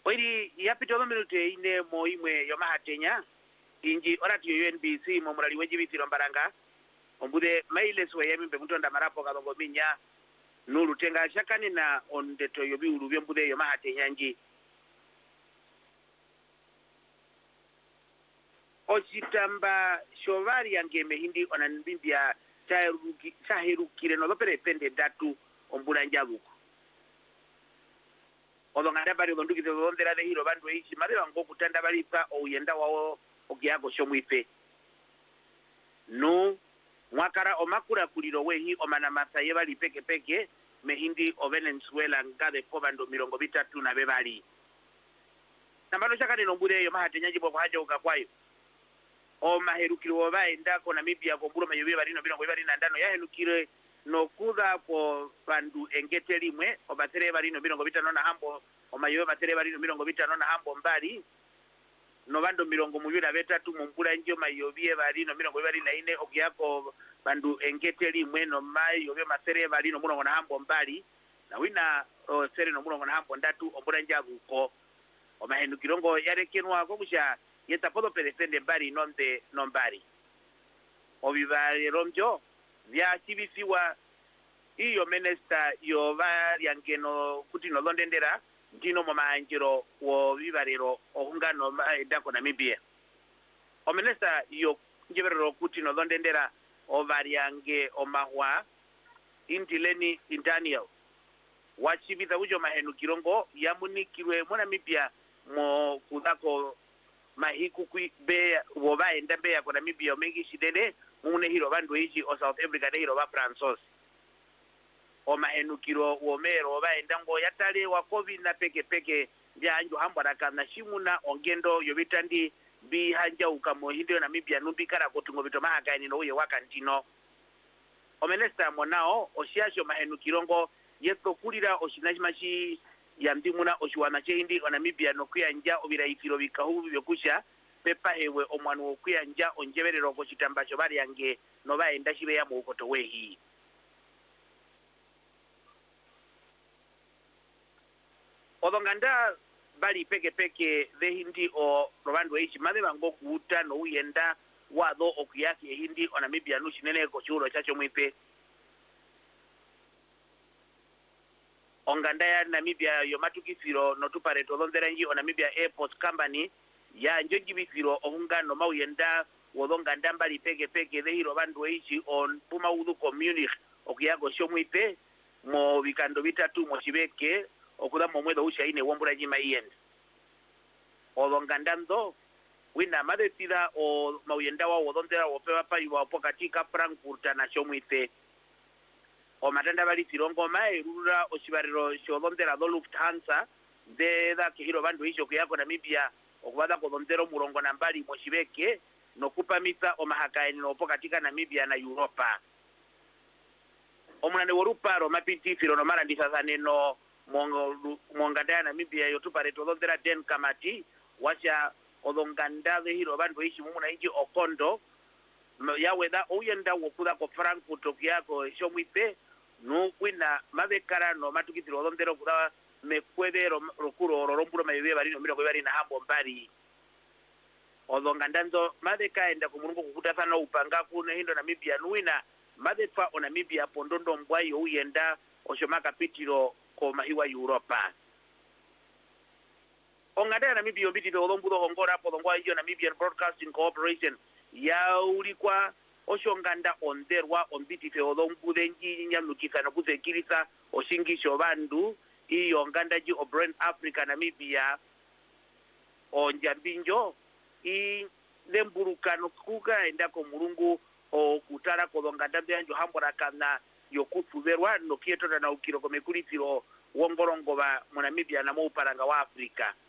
Oiri yapito minute ine mo imwe yo mahatenya inji orati UNBC mo murali wejibitiro mbaranga ombude mailes we yamimbe mutonda marapo kalongo minya nulu tenga shakani na ondeto yobi ulubye mbude yo mahatenya nji Ositamba shovari yangeme hindi onanbimbia chahirukire no lopere pende datu ombula njabuko olonganda bali ondukite londera de hiro bandu eichi mabeba ngo kutanda bali pa oyenda wao ogiago shomwipe no mwakara omakura kuliro wehi omana masaye bali peke peke mehindi o Venezuela ngade kobando mirongo bitatu na bebali nambano shakani nombure yo mahatenya jibo haja ukakwayo o maherukiro wabaenda ko Namibia ko mburo mayobe bali no birongo bali na ndano ya herukire no kuda ko bandu engete limwe obatere bali no birongo bitano na hambo o mayobe batere bali no birongo bitano na hambo mbali no bando mirongo mubira betatu mu mbula njo mayobe bali no birongo bali na ine ogyako bandu engete limwe no mayobe matere bali no murongo na hambo mbali na wina sere no murongo na hambo ndatu ombula njabu ko o mahenukiro ngo yarekenwa ko kusha yeta podo perefende mbali nonde nombali obibale romjo vya chibisiwa iyo menesta yo bali yangeno kuti no londendera ndino mo manjiro wo bibalero ohungano edako Namibia o menesta yo njeberero kuti no londendera o bali yange o mahwa intileni Daniel wachibitha ujo mahenu kirongo yamunikirwe mo Namibia mo kudako mahiku be woba enda be ya Namibia mengi shidede mune hiro bandu hichi o South Africa de hiro ba Fransos o mahenukiro wo mero ba enda ngo yatale wa COVID na peke peke byanjo hambara kana shimuna ongendo yobitandi bi hanja ukamo hindo Namibia numbikara kotungo bito mahagani no uye wakantino o menesta monao o shiasho mahenukiro ngo yeto kulira o shinajimashi ya ndimuna oshiwana chehindi o Namibia no kuyanja obirayikiro bikahu byokusha pepa hewe omwanu okuyanja onjeberero ko chitambacho bali yange no baenda shibe ya mukoto wehi odonganda bali peke peke de hindi o robandu eichi made bango kuuta no uyenda wado okuyaki hindi o Namibia no shinene ko chulo chacho mwipe onganda ya Namibia yo matukifiro no tupare to londera nji o Namibia Airport Company ya njojibifiro ohungano mauyenda wodonganda mbali peke peke de hiro bandu eichi on puma udu community okuyago shomwipe mo bikando bitatu mo shibeke okuda mo mwedo usha ine wombura jima yenda odongandando wina madetida o mauyenda wa wodondera wopewa pa iwa pokatika Frankfurt na shomwipe o matanda bali tirongo mai rura o shibariro shodondera do Lufthansa de da kihiro bandu hicho kuyako Namibia okubada ko dondero murongo nambali mo shibeke no kupamisa o mahakaini no pokatika Namibia na Europa omunane worupa ro mapiti firo no mara ndisazane no monganda ya Namibia yotupare to dondera den kamati washa odonganda de hiro bandu hichi mumuna inji okondo ya weda oyenda wokuda ko Frankfurt okuyako shomwipe no wina mabekara no matukitiro dondero kuda me puede rokuro romburo mayobe bali no miro ko bali na hambo mbali odongandando madeka enda kumurungu kukuta sana upanga kuna hindo Namibia nuina madefa o Namibia pondondo mbwayo uyenda oshomaka pitiro ko mahiwa Europa ongada Namibia obiti do lombudo hongora podongwa hiyo Namibian Broadcasting Corporation ya ulikwa oshonganda onderwa ombiti fe olombude nji nyamukika no kuzekirisa oshingisho bandu iyo ngandaji o Brand Africa Namibia o njambinjo i lemburukano kuga endako murungu o kutara kolonganda byanjo hambora kana yokutuberwa no kieto na ukiro komekulitiro wongorongo ba Namibia na mo uparanga wa Afrika